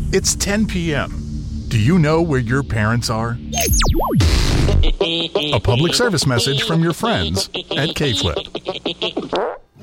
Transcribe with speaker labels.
Speaker 1: It's 10 p.m. Do you know where your parents are? A public service message from your friends at K-Flip.